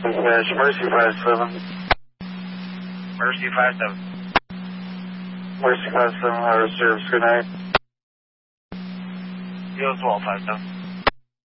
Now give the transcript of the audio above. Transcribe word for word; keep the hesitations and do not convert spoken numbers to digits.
Dispatch, Mercy five seven. Mercy five seven. Mercy five seven, High Reserves, good night. You as well, five seven.